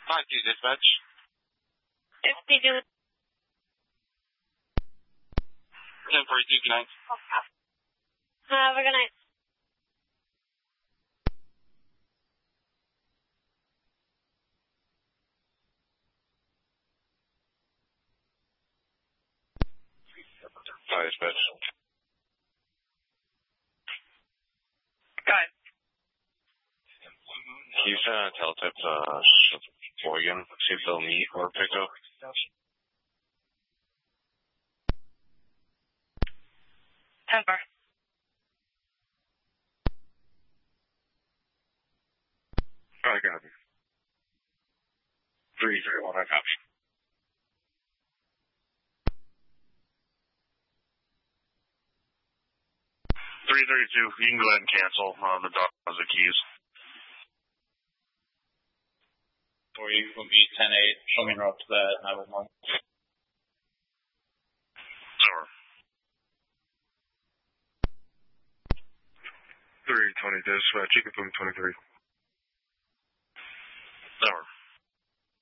5-2 dispatch. 52. 1042, good night. Have a good night. Hi, dispatch. Go ahead. Can you send a teletype to Oregon, see if they'll meet or pick up? 10-4. I got it. 331, I copy. 332, you can go ahead and cancel. The dog has the keys. Or you will be 10-8, show me route to that 911. Sure. 320 dispatch, you can put 23. Sure.